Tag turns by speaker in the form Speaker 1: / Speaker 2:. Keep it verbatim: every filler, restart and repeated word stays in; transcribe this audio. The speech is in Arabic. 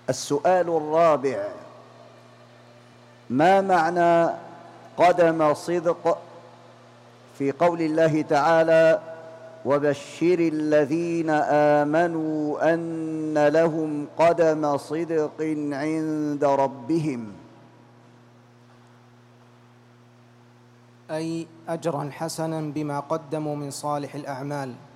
Speaker 1: السؤال الرابع: ما معنى قدم صدق في قول الله تعالى: وبشر الذين آمنوا أن لهم قدم صدق عند ربهم؟
Speaker 2: أي أجرا حسنا بما قدموا من صالح الأعمال.